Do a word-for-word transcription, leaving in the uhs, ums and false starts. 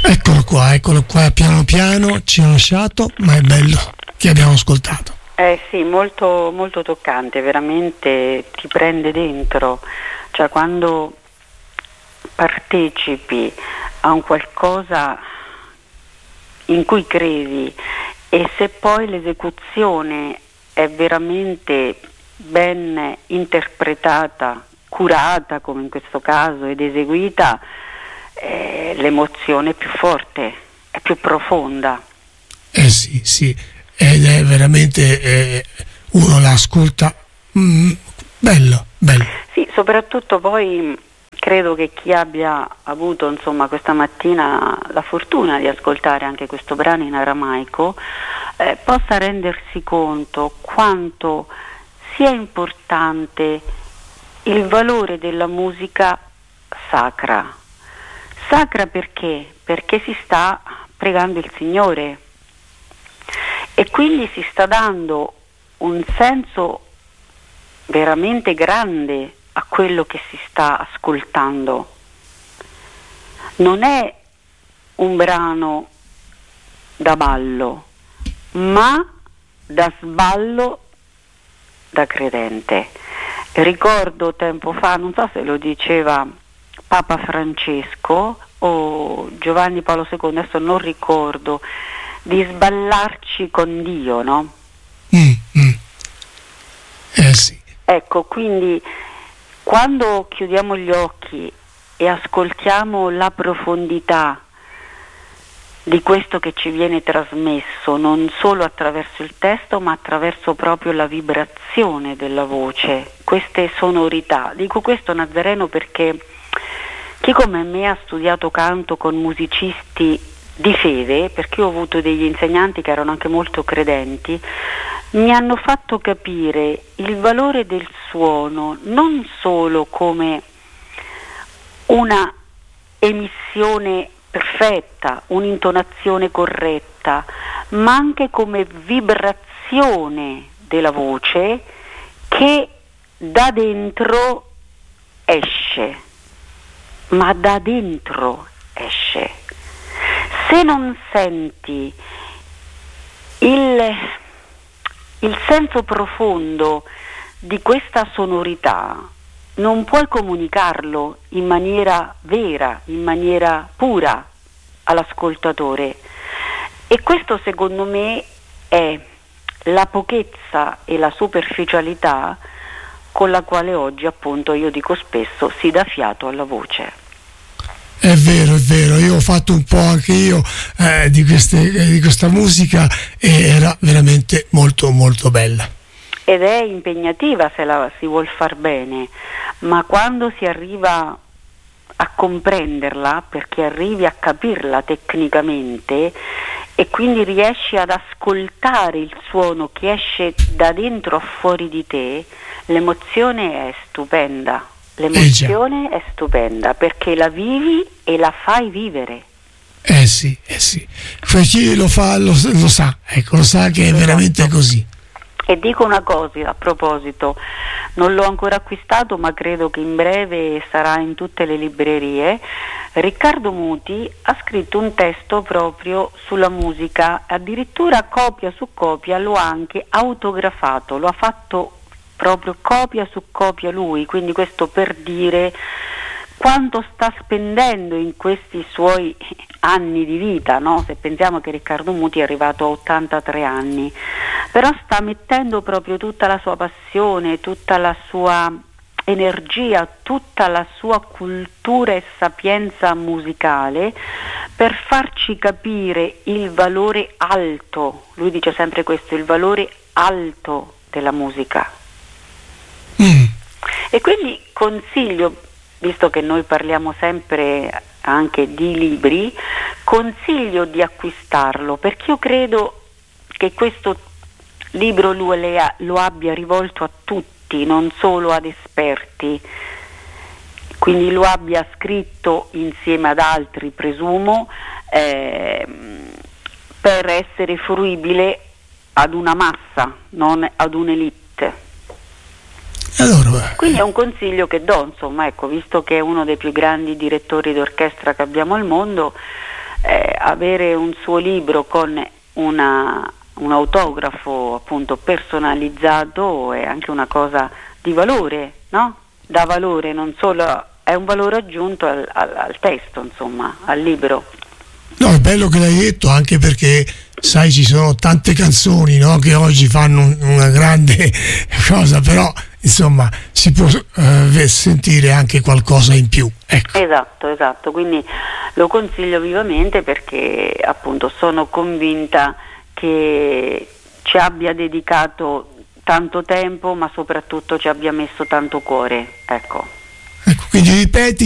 Eccolo qua, eccolo qua, piano piano ci ha lasciato, ma è bello che abbiamo ascoltato. Eh sì, molto, molto toccante, veramente ti prende dentro, cioè quando partecipi a un qualcosa in cui credi e se poi l'esecuzione è veramente ben interpretata, curata come in questo caso ed eseguita, eh, l'emozione è più forte, è più profonda. Eh sì, sì, ed è veramente, eh, uno l'ascolta, mm, bello, bello. Sì, soprattutto poi credo che chi abbia avuto insomma questa mattina la fortuna di ascoltare anche questo brano in aramaico eh, possa rendersi conto quanto sia importante il valore della musica sacra. Sacra perché? Perché si sta pregando il Signore e quindi si sta dando un senso veramente grande a quello che si sta ascoltando. Non è un brano da ballo, ma da sballo da credente. Ricordo tempo fa, non so se lo diceva Papa Francesco o Giovanni Paolo secondo, adesso non ricordo, di sballarci con Dio, no? Mm, mm. Eh sì. Ecco, quindi quando chiudiamo gli occhi e ascoltiamo la profondità di questo che ci viene trasmesso, non solo attraverso il testo, ma attraverso proprio la vibrazione della voce, queste sonorità. Dico questo, Nazareno, perché chi come me ha studiato canto con musicisti di fede, perché io ho avuto degli insegnanti che erano anche molto credenti, mi hanno fatto capire il valore del suono non solo come una emissione perfetta, un'intonazione corretta, ma anche come vibrazione della voce che da dentro esce, ma da dentro esce. Se non senti il, il senso profondo di questa sonorità, non puoi comunicarlo in maniera vera, in maniera pura all'ascoltatore. E questo secondo me è la pochezza e la superficialità con la quale oggi, appunto, io dico spesso, si dà fiato alla voce. È vero, è vero, io ho fatto un po' anche io eh, di, queste, eh, di questa musica e era veramente molto molto bella. Ed è impegnativa se la si vuol far bene, ma quando si arriva a comprenderla, perché arrivi a capirla tecnicamente e quindi riesci ad ascoltare il suono che esce da dentro a fuori di te, l'emozione è stupenda. L'emozione è stupenda perché la vivi e la fai vivere. Eh sì, eh sì. Cioè chi lo fa lo, lo sa, ecco, lo sa che è esatto. Veramente così. E dico una cosa a proposito, non l'ho ancora acquistato ma credo che in breve sarà in tutte le librerie. Riccardo Muti ha scritto un testo proprio sulla musica, addirittura copia su copia lo ha anche autografato, lo ha fatto proprio copia su copia lui, quindi questo per dire quanto sta spendendo in questi suoi anni di vita, no? Se pensiamo che Riccardo Muti è arrivato a ottantatré anni, però sta mettendo proprio tutta la sua passione, tutta la sua energia, tutta la sua cultura e sapienza musicale per farci capire il valore alto, lui dice sempre questo, il valore alto della musica. Mm. E quindi consiglio, visto che noi parliamo sempre anche di libri, consiglio di acquistarlo perché io credo che questo libro lui lo abbia rivolto a tutti, non solo ad esperti, quindi lo abbia scritto insieme ad altri, presumo, eh, per essere fruibile ad una massa, non ad un'elite. Allora, quindi è un consiglio che do, insomma, ecco, visto che è uno dei più grandi direttori d'orchestra che abbiamo al mondo, eh, avere un suo libro con una, un autografo appunto personalizzato è anche una cosa di valore, no? Da valore, non solo, è un valore aggiunto al, al, al testo, insomma, al libro. No, è bello che l'hai detto, anche perché sai, ci sono tante canzoni, no, che oggi fanno un, una grande cosa, però insomma si può eh, sentire anche qualcosa in più, ecco. Esatto, esatto, quindi lo consiglio vivamente, perché appunto sono convinta che ci abbia dedicato tanto tempo, ma soprattutto ci abbia messo tanto cuore, ecco. Ecco, quindi ripeti